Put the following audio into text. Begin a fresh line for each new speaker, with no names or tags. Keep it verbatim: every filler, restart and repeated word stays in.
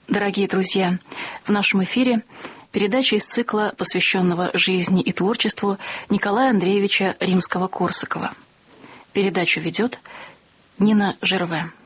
Дорогие друзья, в нашем эфире передача из цикла, посвященного жизни и творчеству Николая Андреевича Римского-Корсакова. Передачу ведет Нина Жерве.